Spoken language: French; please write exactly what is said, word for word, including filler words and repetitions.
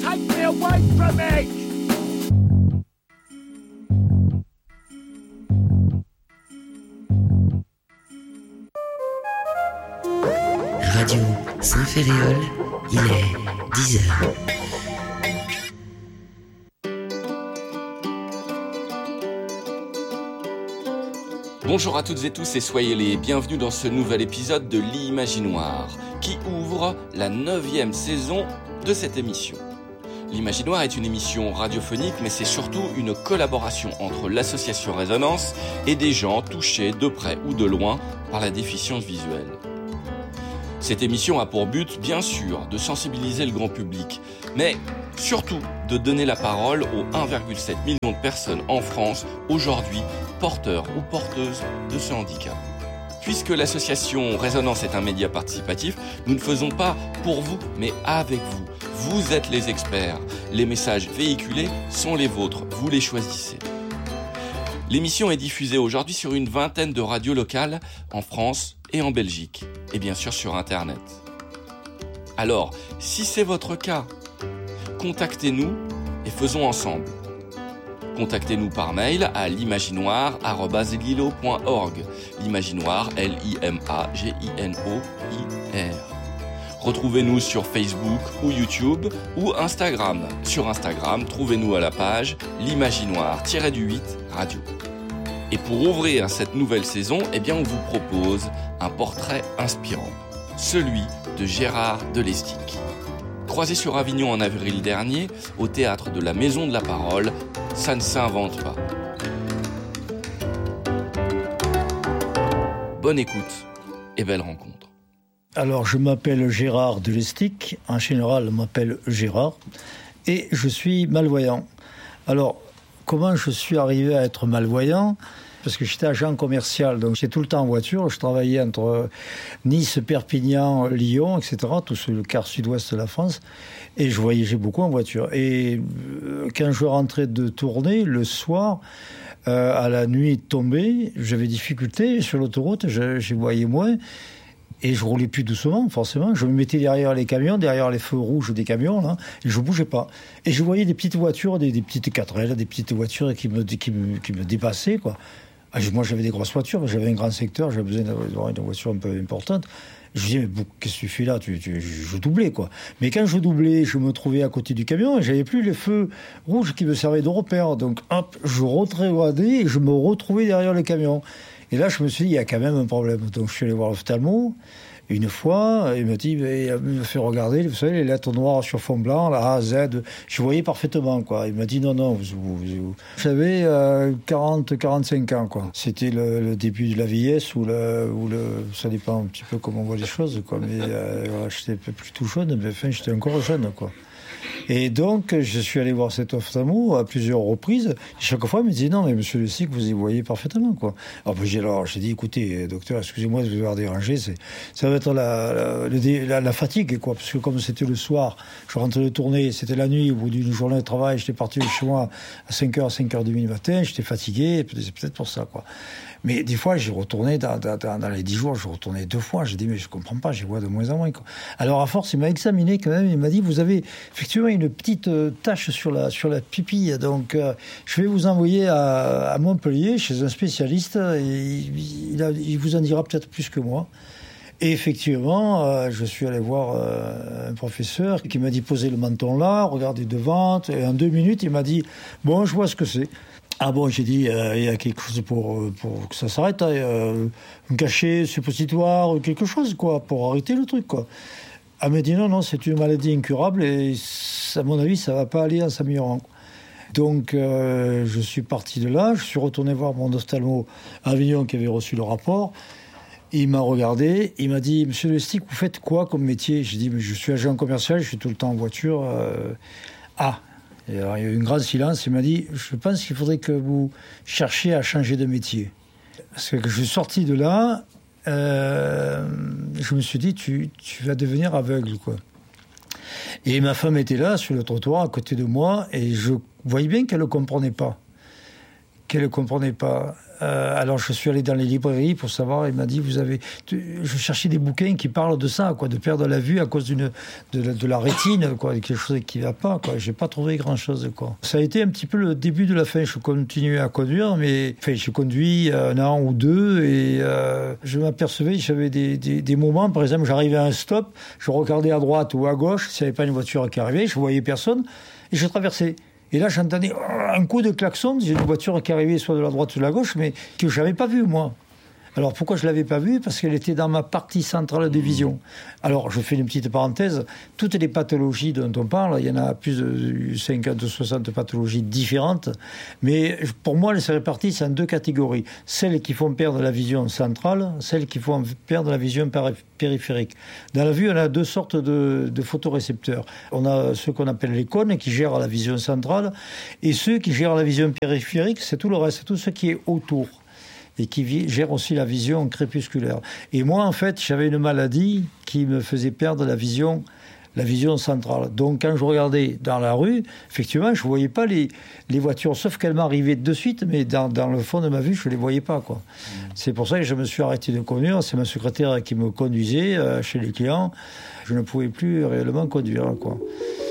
Take me away from it! Radio Saint-Ferréol, il est dix heures. Bonjour à toutes et tous et soyez les bienvenus dans ce nouvel épisode de l'Imaginoire qui ouvre la neuvième saison de cette émission. L'Imaginoire est une émission radiophonique mais c'est surtout une collaboration entre l'association Résonance et des gens touchés de près ou de loin par la déficience visuelle. Cette émission a pour but, bien sûr, de sensibiliser le grand public, mais surtout de donner la parole aux un virgule sept million de personnes en France, aujourd'hui, porteurs ou porteuses de ce handicap. Puisque l'association Résonance est un média participatif, nous ne faisons pas pour vous, mais avec vous. Vous êtes les experts. Les messages véhiculés sont les vôtres. Vous les choisissez. L'émission est diffusée aujourd'hui sur une vingtaine de radios locales en France et en Belgique, et bien sûr sur Internet. Alors, si c'est votre cas, contactez-nous et faisons ensemble. Contactez-nous par mail à l'imaginoire arobase lilo point org. L'Imaginoire, L I M A G I N O I R. Retrouvez-nous sur Facebook ou YouTube ou Instagram. Sur Instagram, trouvez-nous à la page l'Imaginoire-du huit Radio. Et pour ouvrir cette nouvelle saison, eh bien, on vous propose un portrait inspirant, celui de Gérard Delestic. Croisé sur Avignon en avril dernier, au théâtre de la Maison de la Parole, ça ne s'invente pas. Bonne écoute et belle rencontre. Alors, je m'appelle Gérard Delestic, en général, on m'appelle Gérard, et je suis malvoyant. Alors, comment je suis arrivé à être malvoyant ? Parce que j'étais agent commercial, donc j'étais tout le temps en voiture. Je travaillais entre Nice, Perpignan, Lyon, et cetera, tout le quart sud-ouest de la France. Et je voyageais beaucoup en voiture. Et quand je rentrais de tournée, le soir, euh, à la nuit tombée, j'avais difficulté sur l'autoroute, je, je voyais moins. Et je roulais plus doucement, forcément. Je me mettais derrière les camions, derrière les feux rouges des camions, là, et je bougeais pas. Et je voyais des petites voitures, des, des petites quatre L, des petites voitures qui me, qui me, qui me dépassaient, quoi. Ah, moi, j'avais des grosses voitures, j'avais un grand secteur, j'avais besoin d'avoir une voiture un peu importante. Je me disais, mais qu'est-ce que tu fais là tu, tu, Je doublais, quoi. Mais quand je doublais, je me trouvais à côté du camion et j'avais plus les feux rouges qui me servaient de repère. Donc, hop, je retrogradais et je me retrouvais derrière le camion. Et là, je me suis dit, il y a quand même un problème. Donc, je suis allé voir l'ophtalmo. Une fois, il m'a dit, mais il m'a fait regarder, vous savez, les lettres noires sur fond blanc, la A, Z. Je voyais parfaitement, quoi. Il m'a dit, non, non, vous, vous, vous. J'avais euh, quarante, quarante-cinq ans, quoi. C'était le, le début de la vieillesse ou le, ou le, ça dépend un petit peu comment on voit les choses, quoi. Mais euh, voilà, j'étais plus tout jeune, mais enfin, j'étais encore jeune, quoi. Et donc, je suis allé voir cet ophtalmo à plusieurs reprises. Et chaque fois, il me disait, non, mais monsieur Delestic, vous y voyez parfaitement, quoi. Alors, j'ai, alors, j'ai dit, écoutez, docteur, excusez-moi de vous avoir dérangé, c'est, ça va être la, la, la, la fatigue, quoi. Parce que comme c'était le soir, je rentrais de tournée, c'était la nuit, au bout d'une journée de travail, j'étais parti de chez moi à cinq heures, cinq heures trente du matin, j'étais fatigué, c'est peut-être pour ça, quoi. Mais des fois, j'ai retourné, dans, dans, dans les dix jours, je retournais deux fois. J'ai dit, mais je comprends pas, j'y vois de moins en moins, quoi. Alors, à force, il m'a examiné quand même, il m'a dit, vous avez effectivement une petite euh, tache sur la, sur la pupille, donc euh, je vais vous envoyer à, à Montpellier, chez un spécialiste, et il, il, a, il vous en dira peut-être plus que moi. Et effectivement, euh, je suis allé voir euh, un professeur qui m'a dit, posez le menton là, regardez devant, et en deux minutes, il m'a dit, bon, je vois ce que c'est. Ah bon, j'ai dit, euh, il y a quelque chose pour, pour que ça s'arrête, hein, euh, un cachet suppositoire, quelque chose, quoi, pour arrêter le truc, quoi. Elle m'a dit, non, non, c'est une maladie incurable et, à mon avis, ça va pas aller en s'améliorant. Donc, euh, je suis parti de là, je suis retourné voir mon ophtalmo à Avignon qui avait reçu le rapport. Il m'a regardé, il m'a dit, monsieur Delestic, vous faites quoi comme métier ? J'ai dit, mais je suis agent commercial, je suis tout le temps en voiture. Euh... Ah Et alors, il y a eu un grand silence. Il m'a dit, je pense qu'il faudrait que vous cherchiez à changer de métier. Parce que je suis sorti de là, euh, je me suis dit, tu, tu vas devenir aveugle, quoi. Et ma femme était là, sur le trottoir, à côté de moi, et je voyais bien qu'elle ne comprenait pas. Qu'elle ne comprenait pas. Euh, alors je suis allé dans les librairies pour savoir, il m'a dit, vous avez... Je cherchais des bouquins qui parlent de ça, quoi, de perdre la vue à cause d'une, de, la, de la rétine, quoi, quelque chose qui ne va pas, quoi. J'ai pas trouvé grand-chose, quoi. Ça a été un petit peu le début de la fin. Je continuais à conduire, mais enfin, j'ai conduit un an ou deux et euh, je m'apercevais, j'avais des, des, des moments, par exemple, j'arrivais à un stop, je regardais à droite ou à gauche, s'il n'y avait pas une voiture qui arrivait, je ne voyais personne et je traversais. Et là, j'entendais un coup de klaxon, j'ai une voiture qui arrivait soit de la droite ou de la gauche, mais que je n'avais pas vue, moi. Alors, pourquoi je ne l'avais pas vue ? Parce qu'elle était dans ma partie centrale de vision. Alors, je fais une petite parenthèse. Toutes les pathologies dont on parle, il y en a plus de cinquante ou soixante pathologies différentes. Mais pour moi, elles se répartissent en deux catégories. Celles qui font perdre la vision centrale, celles qui font perdre la vision périphérique. Dans la vue, on a deux sortes de, de photorécepteurs. On a ceux qu'on appelle les cônes, qui gèrent la vision centrale, et ceux qui gèrent la vision périphérique, c'est tout le reste, tout ce qui est autour, et qui gère aussi la vision crépusculaire. Et moi, en fait, j'avais une maladie qui me faisait perdre la vision, la vision centrale. Donc, quand je regardais dans la rue, effectivement, je ne voyais pas les, les voitures, sauf qu'elles m'arrivaient de suite, mais dans, dans le fond de ma vue, je ne les voyais pas, quoi. Mmh. C'est pour ça que je me suis arrêté de conduire. C'est ma secrétaire qui me conduisait euh, chez les clients. Je ne pouvais plus réellement conduire, quoi.